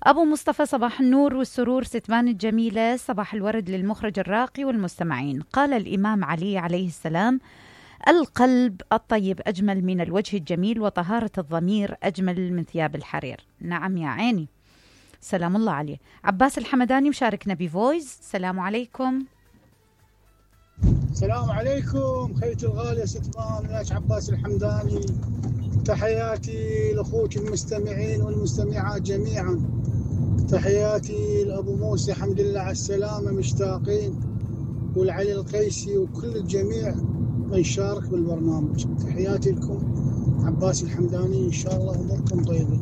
أبو مصطفى صباح النور والسرور ستمان الجميلة، صباح الورد للمخرج الراقي والمستمعين. قال الإمام علي عليه السلام: القلب الطيب أجمل من الوجه الجميل، وطهارة الضمير أجمل من ثياب الحرير. نعم يا عيني، سلام الله عليه. عباس الحمداني مشاركنا بفويس. السلام عليكم. السلام عليكم خيتي الغالية ستمان، وياك عباس الحمداني. تحياتي لأخوك المستمعين والمستمعات جميعا. تحياتي لأبو موسى، حمد لله على السلامة، مشتاقين، والعلي القيسي وكل الجميع من شارك بالبرنامج. تحياتي لكم عباس الحمداني، إن شاء الله أموركم طيبة.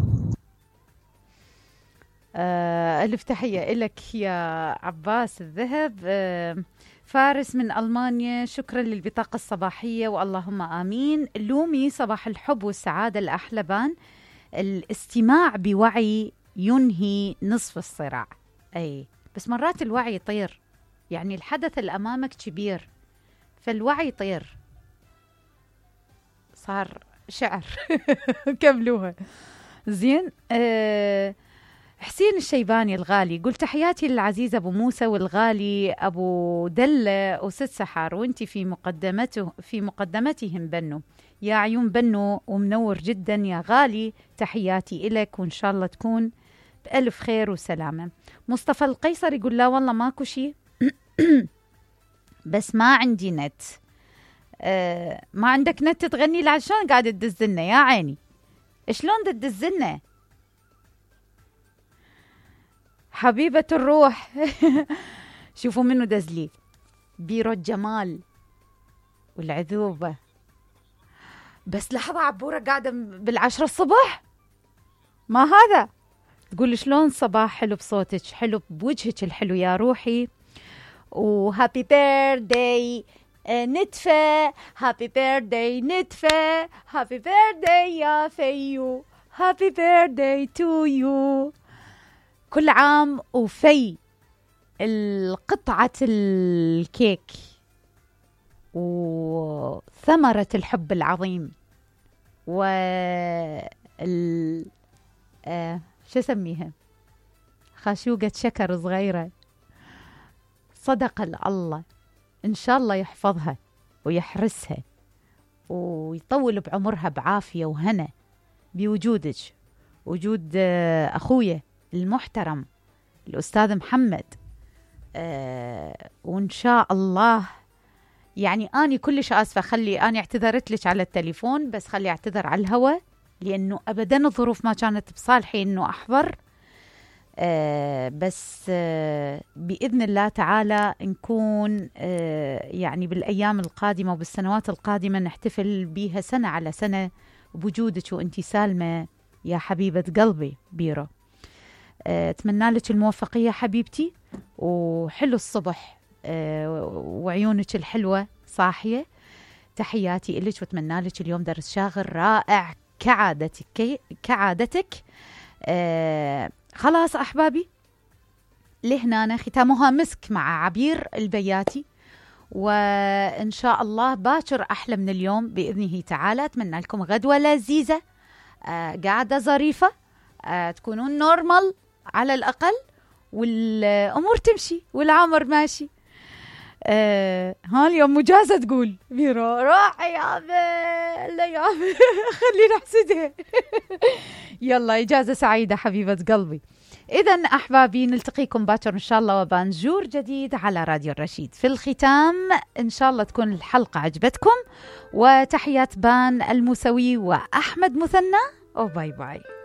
ألف تحية لك يا عباس الذهب. فارس من ألمانيا، شكرا للبطاقة الصباحية واللهم آمين. لومي صباح الحب والسعادة الأحلبان. الاستماع بوعي ينهي نصف الصراع. أي بس مرات الوعي يطير، يعني الحدث اللي أمامك كبير فالوعي يطير. صار شعر. كملوها زين. حسين الشيباني الغالي قل تحياتي للعزيز أبو موسى والغالي أبو دلة وست سحار، وانتي في مقدمتهم بنو. يا عيون بنو ومنور جدا يا غالي، تحياتي إلك وإن شاء الله تكون بألف خير وسلامة. مصطفى القيصر يقول لا والله ماكو شي بس ما عندي نت. ما عندك نت تغني لعد شلون قاعدة تدزلنا يا عيني؟ شلون تدزلنا حبيبة الروح؟ شوفوا منو دزلي، بيرو الجمال والعذوبة. بس لحظة، عبورة قاعدة بالعشرة الصبح، ما هذا؟ تقول شلون صباح حلو بصوتك، حلو بوجهك الحلو يا روحي، وهابي بيرثداي نتفة، هابي بيرثداي نتفة، هابي بيرثداي يا فيو، هابي بيرثداي تو يو. كل عام وفي القطعة الكيك وثمرة الحب العظيم شو اسميها، خاشوقة شكر صغيرة. صدق الله، إن شاء الله يحفظها ويحرسها ويطول بعمرها بعافية وهنا بوجودك، وجود أخويا المحترم الأستاذ محمد. وإن شاء الله يعني أنا كلش آسفة، خلي أنا اعتذرت لك على التليفون، بس خلي اعتذر على الهوا لأنه أبدا الظروف ما كانت بصالحي أنه أحضر. بس بإذن الله تعالى نكون يعني بالأيام القادمة وبالسنوات القادمة نحتفل بيها سنة على سنة بوجودك وأنتي سالمة يا حبيبة قلبي بيرو. أتمنى لك الموفقية حبيبتي، وحلو الصبح وعيونك الحلوة صاحية. تحياتي إلك وأتمنى لك اليوم درس شاغل رائع كعادتك. خلاص أحبابي، لهنا ختامها مسك مع عبير البياتي، وإن شاء الله باكر أحلى من اليوم بإذنه تعالى. أتمنى لكم غدوة لذيذة، قاعدة ظريفة، تكونون نورمال على الأقل، والأمور تمشي والعمر ماشي. ها اليوم مجازة تقول بيرو راح يا لا يا خلينا نحسدها. يلا إجازة سعيدة حبيبة قلبي. إذن أحبابي نلتقيكم باكر إن شاء الله وبانجور جديد على راديو الرشيد. في الختام إن شاء الله تكون الحلقة عجبتكم، وتحيات بان الموسوي وأحمد مثنى، وباي باي.